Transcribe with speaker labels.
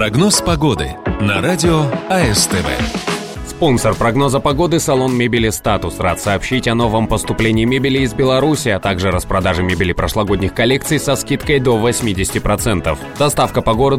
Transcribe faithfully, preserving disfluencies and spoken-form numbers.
Speaker 1: Прогноз погоды на радио АСТВ.
Speaker 2: Спонсор прогноза погоды — салон мебели «Статус». Рад сообщить о новом поступлении мебели из Беларуси, а также распродаже мебели прошлогодних коллекций со скидкой до восемьдесят процентов. Доставка по городу